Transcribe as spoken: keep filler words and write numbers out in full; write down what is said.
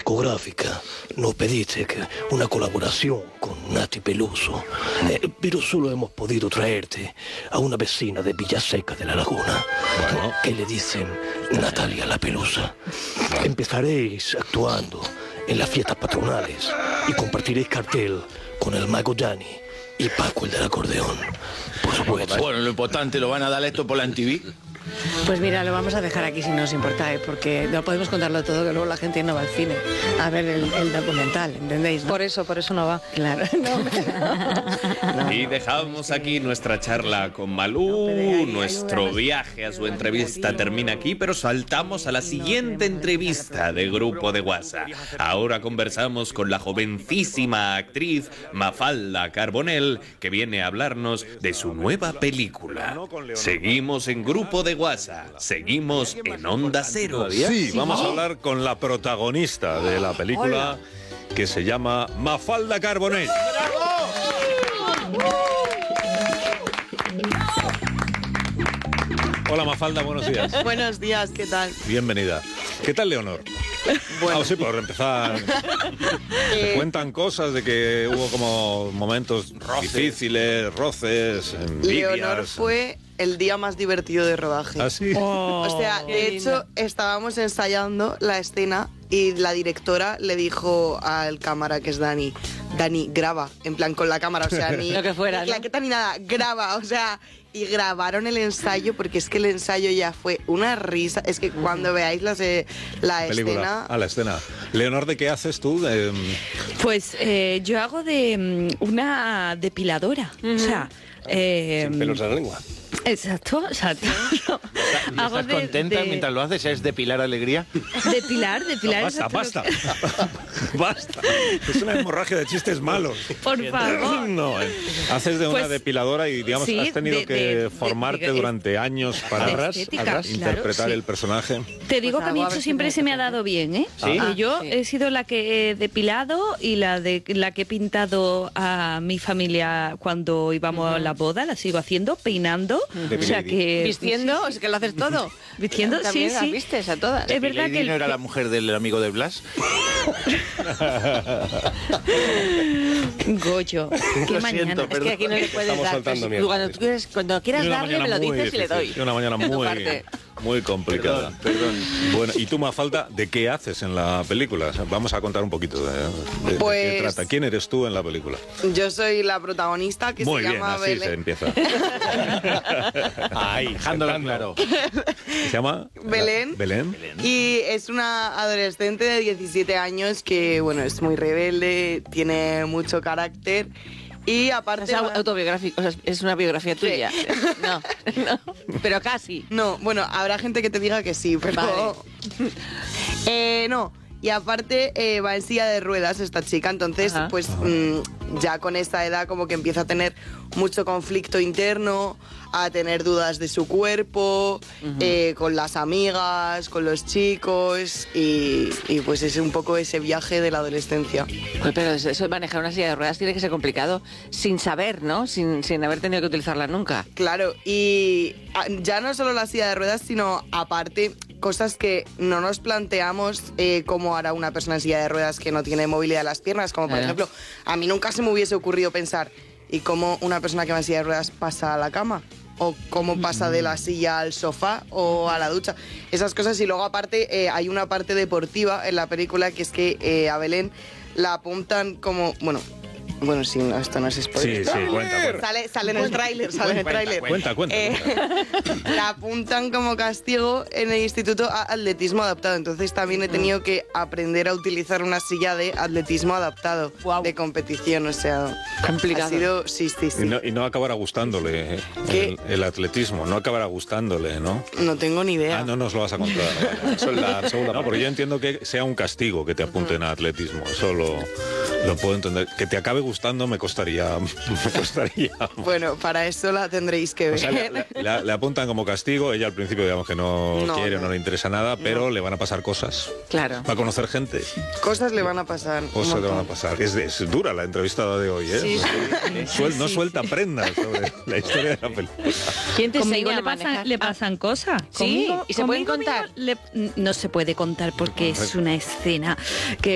discográfica nos pediste que una colaboración con Nati Peluso, eh, pero solo hemos podido traerte a una vecina de Villaseca de la Laguna, Bueno. que le dicen Natalia la Pelusa. Empezaréis actuando en las fiestas patronales y compartiréis cartel con el mago Dani y Paco el del acordeón, por supuesto. Bueno, lo importante, ¿lo van a dar esto por la M T V? Pues mira, lo vamos a dejar aquí si no os importa, ¿eh? Porque no podemos contarlo todo, que luego la gente no va al cine a ver el, el documental, ¿entendéis? ¿no? Por eso, por eso no va. Claro. No, no. Y dejamos aquí nuestra charla con Malú, No, pero hay- hay nuestro una- viaje a su entrevista termina aquí, pero saltamos a la siguiente entrevista de Grupo de WhatsApp. Ahora conversamos con la jovencísima actriz Mafalda Carbonell, que viene a hablarnos de su nueva película. Seguimos en Grupo de WhatsApp, seguimos en Onda Cero. Sí, vamos a hablar con la protagonista de la película, que se llama Mafalda Carbonell. Hola Mafalda, buenos días. Buenos días, ¿qué tal? Bienvenida. ¿Qué tal Leonor? Bueno. Ah, sí, por empezar. Se cuentan cosas de que hubo como momentos difíciles, roces, envidias. Leonor fue el día más divertido de rodaje. ¿Ah, sí? O sea, de hecho, estábamos ensayando la escena y la directora le dijo al cámara, que es Dani, Dani, graba, en plan con la cámara, o sea, ni Lo que fuera, ni ¿no? claqueta ni nada, graba, o sea, y grabaron el ensayo porque es que el ensayo ya fue una risa, es que cuando veáis la, se- la Película. escena... Ah, la escena. Leonor, ¿de qué haces tú? Eh, Pues eh, yo hago de mm, una depiladora. O sea, eh, Pelos en la lengua. exacto, exacto. ¿Y Hago estás de- contenta de- mientras lo haces? ¿Es depilar alegría? Depilar, depilar. basta, exacto basta. lo Basta. Es una hemorragia de chistes malos. que- Por favor. No, eh. Haces de una Pues, depiladora y, digamos, sí, has tenido de- que de- de- formarte de- durante años para de estética, claro, interpretar sí. el personaje. Te digo Pues que a mí algo a eso ver si siempre me se me ha apetece. dado bien, ¿eh? ¿Sí? Y yo Ah, sí. he sido la que he depilado y la de la que he pintado a mi familia cuando íbamos a la boda, la sigo haciendo, peinando. O sea que... Vistiendo, o sea, que lo haces todo. Vistiendo, sí, También las sí. vistes a todas. Es verdad ¿Lady que... el- no era la mujer del amigo de Blas? Goyo, qué Lo mañana. siento, Es que aquí no le puedes Estamos dar. saltando pues, tú cuando, tú quieres, cuando quieras Y una darle, me mañana lo muy dices y le difícil, doy. y una mañana De tu muy, parte. muy complicada. Perdón, perdón. Bueno, y tú, Mafalda, ¿de qué haces en la película? O sea, vamos a contar un poquito de, de- de qué Pues- trata. ¿Quién eres tú en la película? Yo soy la protagonista que Muy se bien, llama así Belén. se empieza. Ahí, dejándolo claro. ¿Se llama? Belén. Belén. Y es una adolescente de diecisiete años que, bueno, es muy rebelde, tiene mucho carácter y aparte... Es au- autobiográfico, o sea, es una biografía tuya. No, no, pero casi. No, bueno, habrá gente que te diga que sí, pero... Vale. eh, no, y aparte eh, va en silla de ruedas esta chica, entonces Ajá. pues mm, ya con esta edad como que empieza a tener mucho conflicto interno, a tener dudas de su cuerpo, eh, con las amigas, con los chicos y, y pues es un poco ese viaje de la adolescencia. Pues, pero eso eso de manejar una silla de ruedas tiene que ser complicado sin saber, ¿no? Sin, sin haber tenido que utilizarla nunca. Claro, y ah, ya no solo la silla de ruedas, sino aparte cosas que no nos planteamos eh, cómo hará una persona en silla de ruedas que no tiene movilidad de las piernas, como por Claro. ejemplo, a mí nunca se me hubiese ocurrido pensar, ¿y cómo una persona que va en silla de ruedas pasa a la cama? O cómo pasa de la silla al sofá o a la ducha. Esas cosas. Y luego aparte eh, hay una parte deportiva en la película que es que eh, a Belén la apuntan como... Bueno, bueno, sí, no, esto no es spoiler. Sí, sí, cuenta, cuenta. Sale, sale en el tráiler, sale en el tráiler. Cuenta, cuenta. Eh, la apuntan como castigo en el instituto a atletismo adaptado. Entonces también he tenido que aprender a utilizar una silla de atletismo adaptado, Guau. de competición. O sea, Complicado. ha sido... Sí, sí, sí. Y no, y no acabará gustándole eh, ¿Qué? el, el atletismo, no acabará gustándole, ¿no? No tengo ni idea. Ah, no nos lo vas a contar. Eso es la segunda. No, porque yo entiendo que sea un castigo que te apunten a atletismo. Eso lo, lo puedo entender. Que te acabe gustando me costaría. Me costaría. Bueno, para eso la tendréis que ver. O sea, le, le- le apuntan como castigo. Ella al principio, digamos que no, No, quiere, no. no le interesa nada, pero le van a pasar cosas. Claro. Va a conocer gente. Cosas le van a pasar. un Cosas le van a montón. pasar. Es, es dura la entrevistada de hoy, ¿eh? Sí, Suel- no suelta prendas sobre la historia de la película. ¿Quién te Conmigo enseña le, a pasa- manejar? le Ah, pasan cosas. ¿Sí? Conmigo- ¿Y se pueden conmigo contar? mismo le- no se puede contar porque es una escena que